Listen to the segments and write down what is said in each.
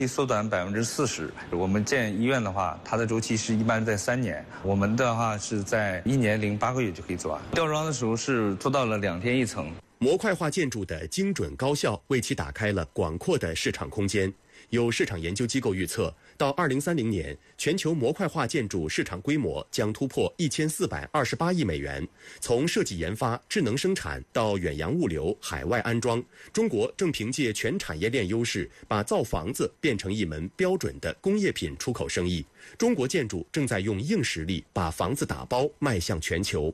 缩短40%。我们建医院的话，它的周期是一般在3年，我们的话是在1年0.8个月就可以做完。吊装的时候是做到了2天1层。 模块化建筑的精准高效，为其打开了广阔的市场空间。有市场研究机构预测，到2030年，全球模块化建筑市场规模将突破1428亿美元。从设计研发、智能生产到远洋物流、海外安装，中国正凭借全产业链优势，把造房子变成一门标准的工业品出口生意。中国建筑正在用硬实力把房子打包迈向全球。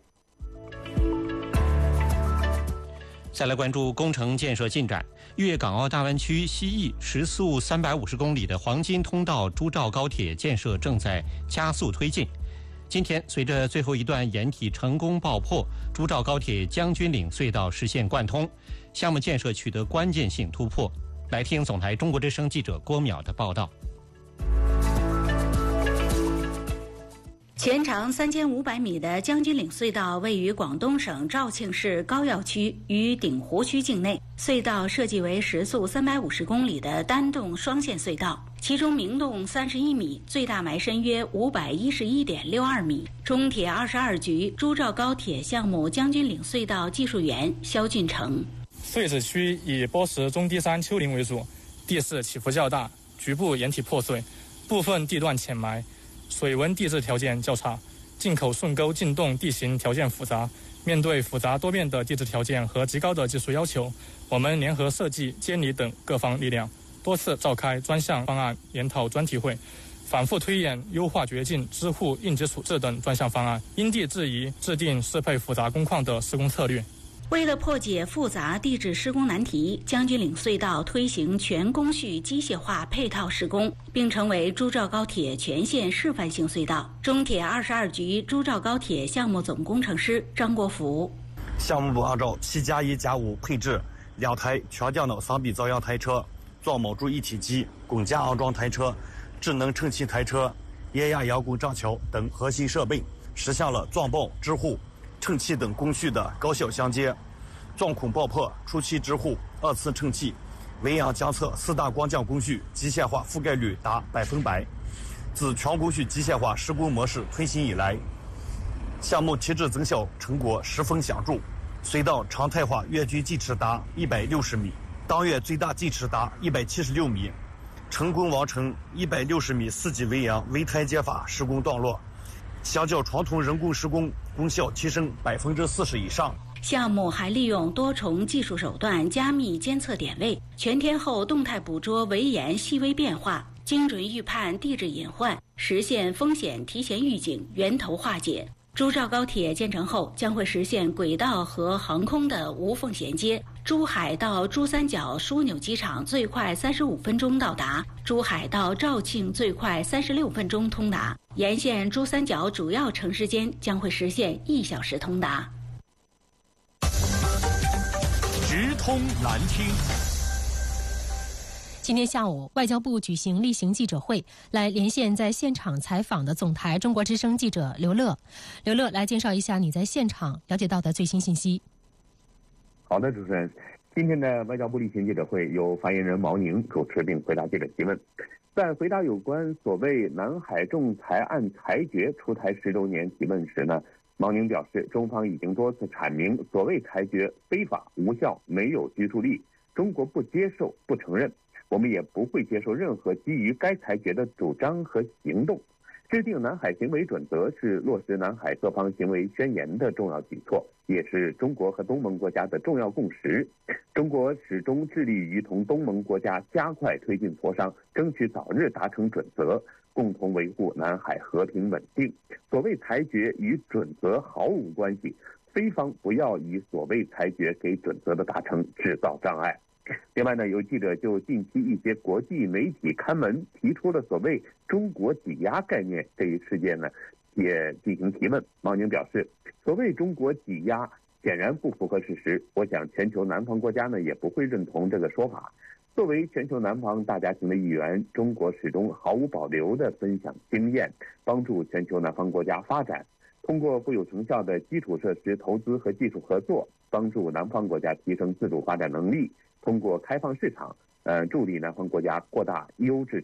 再来关注工程建设进展。粤港澳大湾区西翼时速350公里的黄金通道珠兆高铁建设正在加速推进。今天，随着最后一段掩体成功爆破，珠兆高铁将军岭隧道实现贯通，项目建设取得关键性突破。来听总台中国之声记者郭淼的报道。 全长3500米的将军岭隧道位于广东省肇庆市高要区与鼎湖区境内。隧道设计为时速350公里的单洞双线隧道，其中明洞31米，最大埋深约511.62米。中铁22局珠兆高铁项目将军岭隧道技术员肖俊成： 碎址区以波石中低山丘陵为主，地势起伏较大，局部掩体破碎，部分地段浅埋。水文地质条件较差，进口顺沟进洞地形条件复杂。面对复杂多变的地质条件和极高的技术要求，我们联合设计、监理等各方力量，多次召开专项方案研讨专题会，反复推演优化掘进、支护、应急处置等专项方案，因地制宜制定适配复杂工况的施工策略。 为了破解复杂地质施工难题，将军岭隧道推行全工序机械化配套施工，并成为珠兆高铁全线示范性隧道。中铁22局珠兆高铁项目总工程师张国福： 项目部按照7+1+5配置2台全电脑3臂遭压台车、撞铆柱一体机、拱架安装台车、智能称气台车、液压阳拱障桥等核心设备，实现了撞爆、支护、称气等工序的高效相接，撞孔爆破、初期支护、2次称气、围阳监测4大光降工序机械化覆盖率达100%。自全工序机械化施工模式推行以来，项目提质增效成果十分显著，隧道常态化月均计尺达160米，当月最大计尺达176米，成功完成160米4级围阳围台阶法施工段落，相较传统人工施工功效提升40%以上。 项目还利用多重技术手段加密监测点位，全天候动态捕捉围岩细微变化，精准预判地质隐患，实现风险提前预警、源头化解。珠兆高铁建成后将会实现轨道和航空的无缝衔接，珠海到珠三角枢纽机场最快35分钟到达，珠海到肇庆最快36分钟通达，沿线珠三角主要城市间将会实现1小时通达。 直通南听。 今天下午，外交部举行例行记者会，来连线在现场采访的总台中国之声记者刘乐。刘乐，来介绍一下你在现场了解到的最新信息。 好的，主持人，今天的外交部例行记者会由发言人毛宁主持并回答记者提问。在回答有关所谓南海仲裁案裁决出台10周年提问时呢，毛宁表示，中方已经多次阐明所谓裁决非法无效，没有拘束力，中国不接受不承认，我们也不会接受任何基于该裁决的主张和行动。制定南海行为准则是落实南海各方行为宣言的重要举措，也是中国和东盟国家的重要共识。中国始终致力于同东盟国家加快推进磋商，争取早日达成准则，共同维护南海和平稳定。所谓裁决与准则毫无关系，非方不要以所谓裁决给准则的达成制造障碍。另外呢，有记者就近期一些国际媒体刊文提出了所谓中国挤压概念这一事件呢，也进行提问。毛宁表示，所谓中国挤压显然不符合事实，我想全球南方国家呢也不会认同这个说法。作为全球南方大家庭的一员，中国始终毫无保留地分享经验，帮助全球南方国家发展，通过富有成效的基础设施投资和技术合作，帮助南方国家提升自主发展能力，通过开放市场，助力南方国家扩大优质